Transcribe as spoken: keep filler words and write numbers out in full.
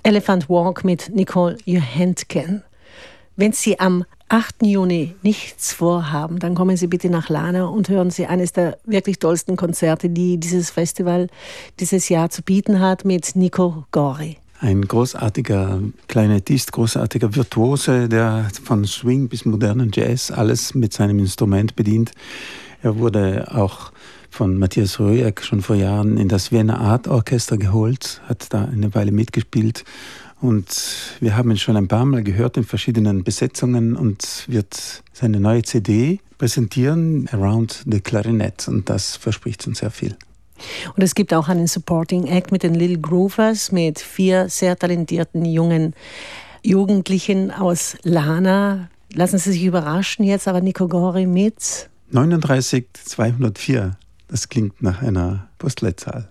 Elephant Walk mit Nicole Johannecken. Wenn Sie am achten Juni nichts vorhaben, dann kommen Sie bitte nach Lana und hören Sie eines der wirklich tollsten Konzerte, die dieses Festival dieses Jahr zu bieten hat, mit Nico Gori. Ein großartiger Klarinettist, großartiger Virtuose, der von Swing bis modernen Jazz alles mit seinem Instrument bedient. Er wurde auch von Matthias Röjek schon vor Jahren in das Vienna Art Orchester geholt, hat da eine Weile mitgespielt. Und wir haben ihn schon ein paar Mal gehört in verschiedenen Besetzungen und wird seine neue C D präsentieren, Around the Clarinet. Und das verspricht uns sehr viel. Und es gibt auch einen Supporting Act mit den Little Groovers, mit vier sehr talentierten jungen Jugendlichen aus Lana. Lassen Sie sich überraschen jetzt, aber Nico Gori mit neununddreißig zweihundertvier. Das klingt nach einer Postleitzahl.